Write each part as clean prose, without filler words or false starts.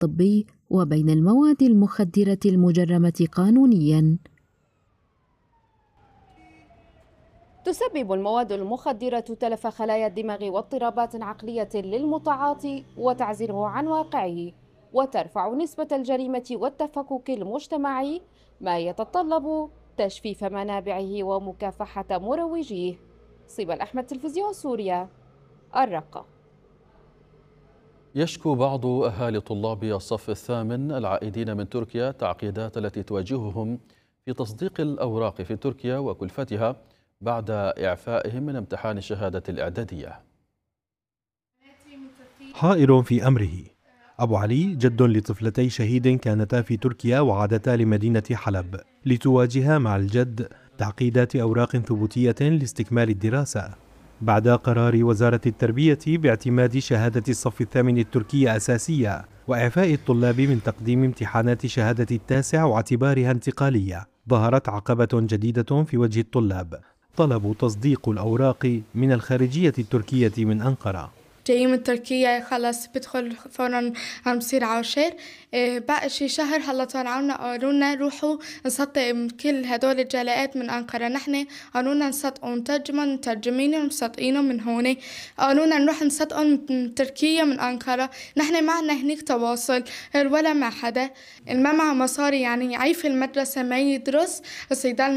الطبي وبين المواد المخدرة المجرمة قانونياً. تسبب المواد المخدرة تلف خلايا الدماغ واضطرابات عقلية للمتعاطي وتعزله عن واقعه، وترفع نسبة الجريمة والتفكك المجتمعي، ما يتطلب تجفيف منابعه ومكافحة مروجيه. صيب الأحمد، تلفزيون سوريا، الرقة. يشكو بعض أهالي طلاب الصف الثامن العائدين من تركيا التعقيدات التي تواجههم في تصديق الأوراق في تركيا وكلفتها بعد إعفائهم من امتحان الشهادة الإعدادية. حائر في أمره. أبو علي جد لطفلتي شهيد كانتا في تركيا وعادتا لمدينة حلب لتواجها مع الجد تعقيدات أوراق ثبوتية لاستكمال الدراسة بعد قرار وزارة التربية باعتماد شهادة الصف الثامن التركية أساسية وإعفاء الطلاب من تقديم امتحانات شهادة التاسع واعتبارها انتقالية. ظهرت عقبة جديدة في وجه الطلاب، طلب تصديق الأوراق من الخارجية التركية من أنقرة. جاي من تركيا، خلص بدخل فورا عم بصير عاشر. بقى شي شهر هلا طلعونا قالونا روحوا نصدق كل هدول الجلاءات من أنقرة. نحن قالونا نصدقوا مترجمين مصدقينه من هون. قالونا نروح نصدقوا من تركيا من أنقرة. نحن معنا هنيك تواصل ولا مع حدا، ما معه مصاري، يعني يعيف المدرسة ما يدرس بس يضل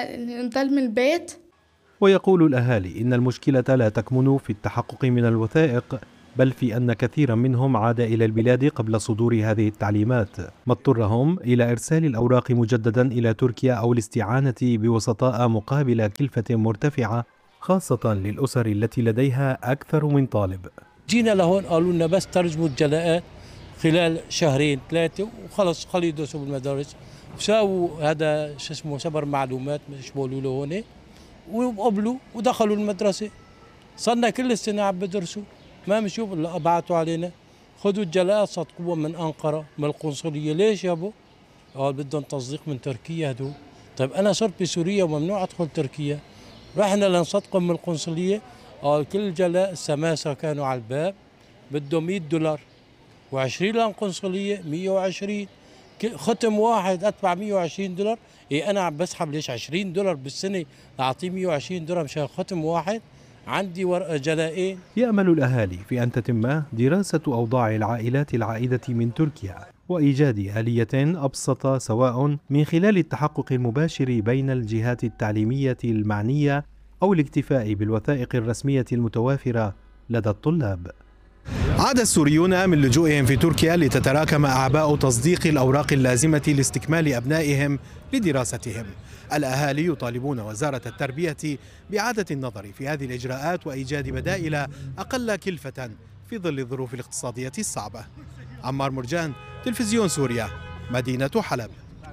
من البيت. ويقول الأهالي إن المشكلة لا تكمن في التحقق من الوثائق، بل في أن كثيرا منهم عاد إلى البلاد قبل صدور هذه التعليمات، ما اضطرهم إلى إرسال الأوراق مجددا إلى تركيا أو الاستعانة بوسطاء مقابل كلفة مرتفعة، خاصة للأسر التي لديها أكثر من طالب. جينا لهون قالوا لنا بس ترجموا الجلاءات خلال شهرين ثلاثة وخلص خلوا يدرسوا بالمدارس. ساووا هذا شو اسمه سبر معلومات مش بقولوا له هون، وقبلوا ودخلوا المدرسة. صرنا كل السنة عم بدرسوا، ما مشوا الا بعتوا علينا خذوا الجلاءات صدقوها من أنقرة من القنصلية. ليش يابو؟ قال بدهم تصديق من تركيا هدول. طيب أنا صرت بسوريا وممنوع أدخل تركيا، رحنا لنصدقهم من القنصلية. قال كل جلاء السماسرة كانوا على الباب بدهم $100 و20 للقنصلية 120. ختم واحد أدفع $120. إيه أنا عم بسحب ليش $20 بالسنة أعطيه $120 مشان ختم واحد؟ عندي ورقة جلائين. يأمل الأهالي في أن تتم دراسة أوضاع العائلات العائدة من تركيا وإيجاد آلية أبسط، سواء من خلال التحقق المباشر بين الجهات التعليمية المعنية أو الاكتفاء بالوثائق الرسمية المتوافرة لدى الطلاب. عاد السوريون من لجوئهم في تركيا لتتراكم أعباء تصديق الأوراق اللازمة لاستكمال أبنائهم لدراستهم. الأهالي يطالبون وزارة التربية بإعادة النظر في هذه الإجراءات وإيجاد بدائل أقل كلفة في ظل الظروف الاقتصادية الصعبة. عمار مرجان، تلفزيون سوريا، مدينة حلب.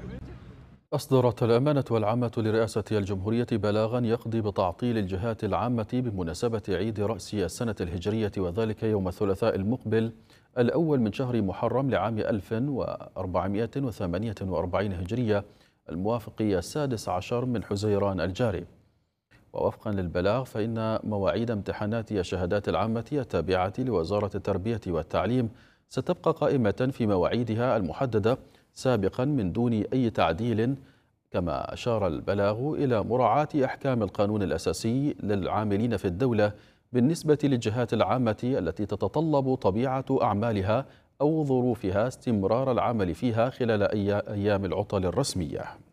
أصدرت الأمانة العامة لرئاسة الجمهورية بلاغا يقضي بتعطيل الجهات العامة بمناسبة عيد رأس السنة الهجرية، وذلك يوم الثلاثاء المقبل الأول من شهر محرم لعام 1448 هجرية، الموافق 16 من حزيران الجاري. ووفقا للبلاغ فإن مواعيد امتحانات الشهادات العامة التابعة لوزارة التربية والتعليم ستبقى قائمة في مواعيدها المحددة سابقا من دون أي تعديل، كما أشار البلاغ إلى مراعاة أحكام القانون الأساسي للعاملين في الدولة بالنسبة للجهات العامة التي تتطلب طبيعة أعمالها أو ظروفها استمرار العمل فيها خلال أيام العطل الرسمية.